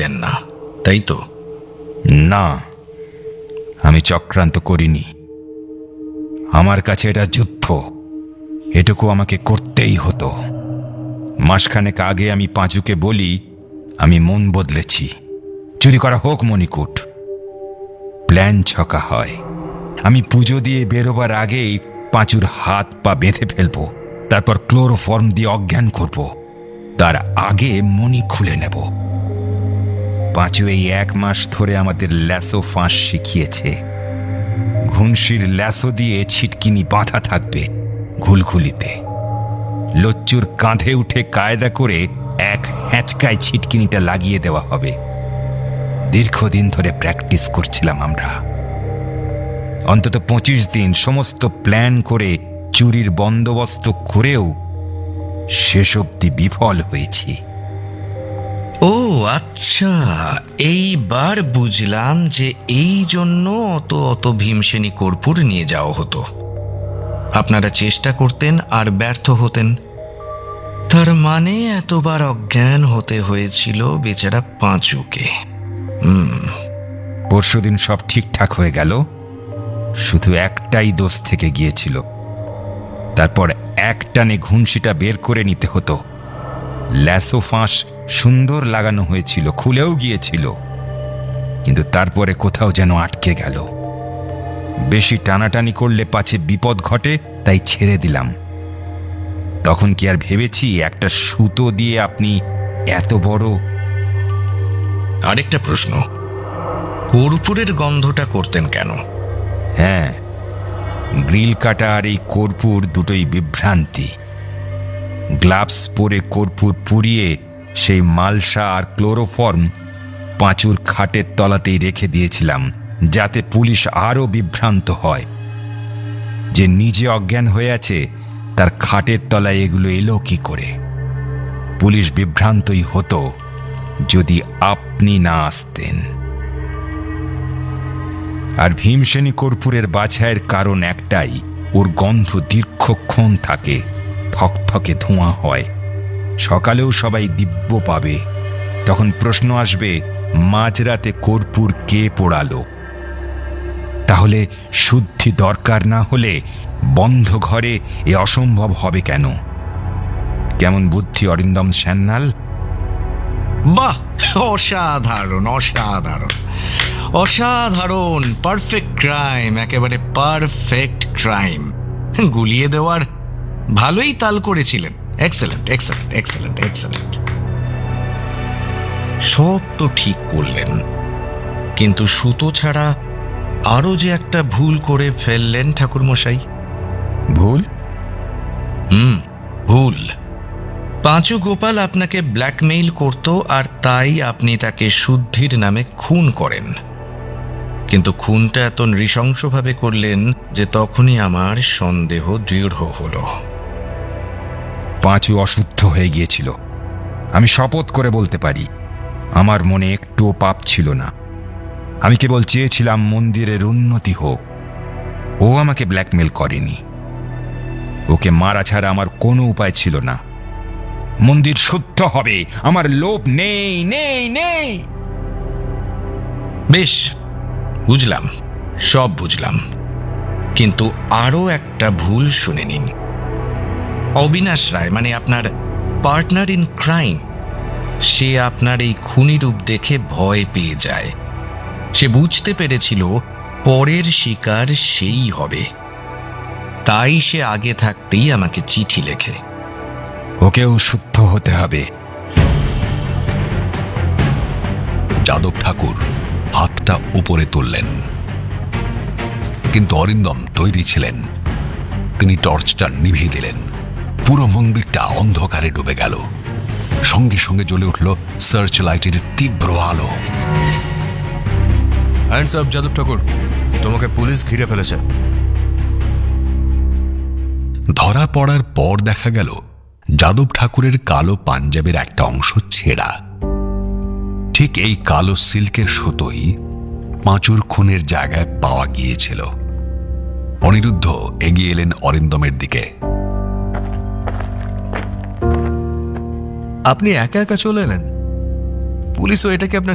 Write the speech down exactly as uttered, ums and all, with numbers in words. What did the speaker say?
ছিলেন না, তাই তো? না, আমি চক্রান্ত করিনি। আমার কাছে এটা যুদ্ধ, এটুকু আমাকে করতেই হতো। মাসখানেক আগে আমি পাঁচুকে বলি আমি মন বদলেছি, চুরি করা হোক মণিকূট। প্ল্যান ছকা হয়। আমি পুজো দিয়ে বেরোবার আগেই পাঁচুর হাত পা বেঁধে ফেলবো, তারপর ক্লোরোফর্ম দিয়ে অজ্ঞান করব, তার আগে মণি খুলে নেব। পাঁচু এই এক মাস ধরে আমাদের ল্যাসো ফাঁস শিখিয়েছে। ঘুনশির ল্যাসো দিয়ে ছিটকিনি বাঁধা থাকবে ঘুলঘুলিতে। লচ্চুর কাঁধে উঠে কায়দা করে এক হ্যাঁচকায় ছিটকিনিটা লাগিয়ে দেওয়া হবে। দীর্ঘদিন ধরে প্র্যাকটিস করছিলাম আমরা। অন্তত পঁচিশ দিন সমস্ত প্ল্যান করে চুরির বন্দোবস্ত করেও শেষ অবধি বিফল হয়েছি। ও আচ্ছা, এইবার বুঝলাম যে এই জন্য অত অত ভীমসেনী কর্পূর নিয়ে যাওয়া হতো। আপনারা চেষ্টা করতেন আর ব্যর্থ হতেন, তার মানে এতবার অজ্ঞান হতে হয়েছিল বেচারা পাঁচুকে। হুম পরশুদিন সব ঠিকঠাক হয়ে গেল, শুধু একটাই দোষ থেকে গিয়েছিল। তারপর একটানে ঘুনশিটা বের করে নিতে হতো। ল্যাসো ফাঁস সুন্দর লাগানো হয়েছিল, খুলেও গিয়েছিল, কিন্তু তারপরে কোথাও যেন আটকে গেল। বেশি টানাটানি করলে পাছে বিপদ ঘটে, তাই ছেড়ে দিলাম। তখন কি আর ভেবেছি একটা সুতো দিয়ে আপনি এত বড়। আরেকটা প্রশ্ন, কর্পূরের গন্ধটা করতেন কেন? হ্যাঁ, গ্রিল কাটা আর এই কর্পূর দুটোই বিভ্রান্তি। গ্লাভস পরে কর্পূর পুড়িয়ে সেই মালসা আর ক্লোরোফর্ম পাঁচুর খাটের তলাতেই রেখে দিয়েছিলাম, যাতে পুলিশ আরও বিভ্রান্ত হয় যে নিজে অজ্ঞান হয়ে আছে, তার খাটের তলায় এগুলো এলো কি করে। পুলিশ বিভ্রান্তই হতো যদি আপনি না আসতেন। আর ভীমসেনী কর্পূরের বাছাইয়ের কারণ একটাই, ওর গন্ধ দীর্ঘক্ষণ থাকে, থকথকে ধোঁয়া হয়। সকালেও সবাই দিব্য পাবে। তখন প্রশ্ন আসবে, মাঝরাতে কর্পূর কে পোড়ালো? তাহলে শুদ্ধি দরকার না হলে বন্ধ ঘরে এ অসম্ভব হবে কেন? কেমন বুদ্ধি অরিন্দম সান্যাল? বাহ, অসাধারণ অসাধারণ অসাধারণ পারফেক্ট ক্রাইম, একেবারে পারফেক্ট ক্রাইম। গুলিয়ে দেওয়ার ভালোই তাল করেছিলেন। এক্সেলেন্ট এক্সেলেন্ট এক্সেলেন্ট এক্সেলেন্ট সব তো ঠিক করলেন, কিন্তু সুতো ছাড়া আরো যে একটা ভুল করে ফেললেন ঠাকুরমশাই। ভুল? হুম ভুল। পাঁচু গোপাল আপনাকে ব্ল্যাকমেইল করত, আর তাই আপনি তাকে শুদ্ধির নামে খুন করেন। কিন্তু খুনটা এত নৃশংসভাবে করলেন যে তখনই আমার সন্দেহ দৃঢ় হল। পাঁচু অশুদ্ধ হয়ে গিয়েছিল, আমি শপথ করে বলতে পারি। আমার মনে একটুও পাপ ছিল না। আমি কেবল চেয়েছিলাম মন্দিরের উন্নতি হোক। ও আমাকে ব্ল্যাকমেল করেনি। ওকে মারা ছাড়া আমার কোনো উপায় ছিল না। মন্দির শুদ্ধ হবে, আমার লোভ নেই নেই নেই। বেশ, বুঝলাম, সব বুঝলাম, কিন্তু আরো একটা ভুল শুনে নিন। অবিনাশ রায়, মানে আপনার পার্টনার ইন ক্রাইম, সে আপনার এই খুনি রূপ দেখে ভয় পেয়ে যায়। সে বুঝতে পেরেছিল পরের শিকার সেই হবে, তাই সে আগে থাকতেই আমাকে চিঠি লেখে। ওকেও শুদ্ধ হতে হবে। যাদব ঠাকুর হাতটা উপরে তুললেন, কিন্তু অরিন্দম তৈরি ছিলেন। তিনি টর্চটা নিভিয়ে দিলেন। পুরো মন্দিরটা অন্ধকারে ডুবে গেল। সঙ্গে সঙ্গে জ্বলে উঠল সার্চ লাইটের তীব্র আলো। হ্যান্ডস আপ যাদব ঠাকুর, তোমাকে পুলিশ ঘিরে ফেলেছে। ধরা পড়ার পর দেখা গেল যাদব ঠাকুরের কালো পাঞ্জাবের একটা অংশ ছেঁড়া। ঠিক এই কালো সিল্কের সুতোই পাঁচুর খুনের জায়গায় পাওয়া গিয়েছিল। অনিরুদ্ধ এগিয়ে এলেন অরিন্দমের দিকে। আপনি একা একা চলে এলেন? পুলিশও এটাকে আপনার